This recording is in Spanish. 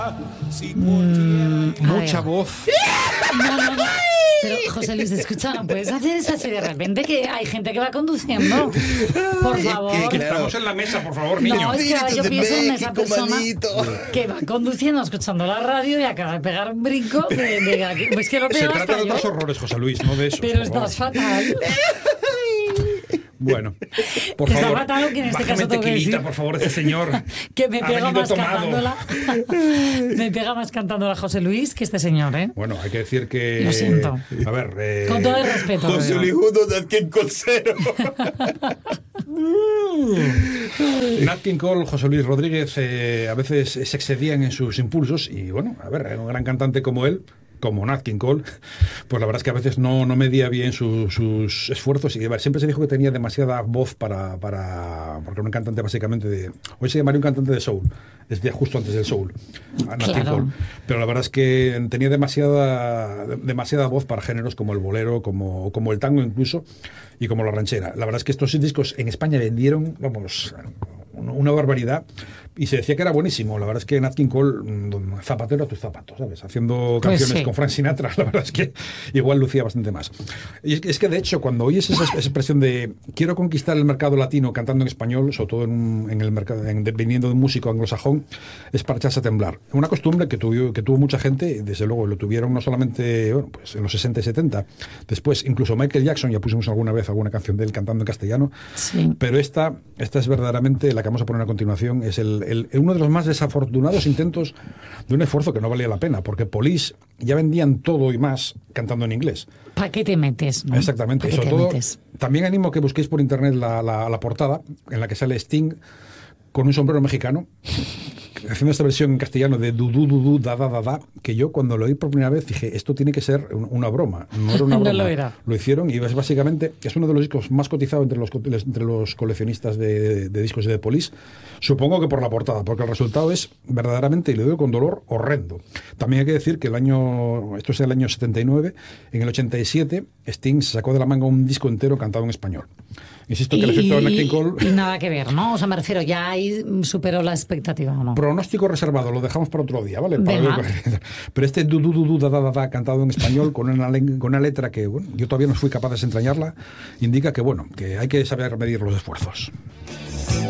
Mucha voz. No. Pero, José Luis, escucha, no puedes hacer eso así de repente, que hay gente que va conduciendo. Por favor. Que estamos en la mesa, por favor, niño. No, es que ahora yo pienso en esa persona que va conduciendo, escuchando la radio y acaba de pegar un brinco de aquí. Pues que lo Se tengo trata hasta de yo. otros horrores, José Luis, no de eso. Pero estás fatal. Bueno, por Está favor, fatal, que en este bájame caso tengo que tequilita, decir por favor, este señor. Que me ha pega venido más tomado. cantándola. Me pega más cantándola José Luis que este señor, ¿eh? Bueno, hay que decir que... Lo siento. A ver... Con todo el respeto. José Luis Judo de King Cole. Nat King Cole, José Luis Rodríguez, a veces se excedían en sus impulsos y, bueno, a ver, un gran cantante como él, como Nat King Cole, pues la verdad es que a veces no medía bien sus esfuerzos y siempre se dijo que tenía demasiada voz porque era un cantante básicamente hoy se llamaría un cantante de soul, es de justo antes del soul, Nat King Cole. Pero la verdad es que tenía demasiada voz para géneros como el bolero, como el tango incluso, y como la ranchera. La verdad es que estos discos en España vendieron, vamos, una barbaridad, y se decía que era buenísimo. La verdad es que Nat King Cole, zapatero a tus zapatos, ¿sabes? Haciendo canciones sí. con Frank Sinatra, la verdad es que igual lucía bastante más. Y es que de hecho, cuando oyes esa expresión de quiero conquistar el mercado latino cantando en español, sobre todo en el mercado, viniendo de un músico anglosajón, es para echarse a temblar. Una costumbre que tuvo mucha gente, y desde luego lo tuvieron no solamente pues en los 60 y 70, después incluso Michael Jackson, ya pusimos alguna vez alguna canción de él cantando en castellano, sí. Pero esta es verdaderamente la que vamos a poner a continuación, es uno de los más desafortunados intentos de un esfuerzo que no valía la pena, porque Police ya vendían todo y más cantando en inglés. ¿Para qué te metes? ¿No? Exactamente. Y sobre todo, también animo a que busquéis por internet la portada en la que sale Sting con un sombrero mexicano, haciendo esta versión en castellano de du, da, que yo cuando lo oí por primera vez dije, esto tiene que ser una broma. No era una broma. No lo era. Lo hicieron y es básicamente, es uno de los discos más cotizados entre los coleccionistas de discos de The Police. Supongo que por la portada, porque el resultado es verdaderamente, y lo digo con dolor, horrendo. También hay que decir que esto es el año 79, en el 87 Sting se sacó de la manga un disco entero cantado en español. Insisto que el efecto de Nat King Cole... Y nada que ver, ¿no? O sea, me refiero, ya ahí superó la expectativa, ¿o no? Pronóstico reservado, lo dejamos para otro día, ¿vale? Pero este du, da, cantado en español con una letra que, bueno, yo todavía no fui capaz de desentrañarla, indica que, bueno, que hay que saber medir los esfuerzos.